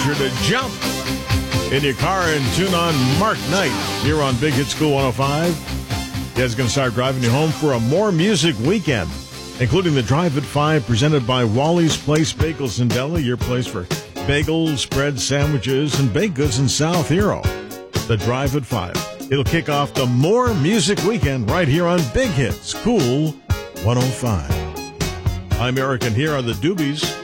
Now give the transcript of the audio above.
To jump in your car and tune on Mark Knight here on Big Hit School 105. Guys going to start driving you home for a more music weekend, including the Drive at 5 presented by Wally's Place Bagels and Deli, your place for bagels, bread, sandwiches, and baked goods in South Hero. The Drive at 5. It'll kick off the more music weekend right here on Big Hit School 105. I'm Eric, and here are the Doobies.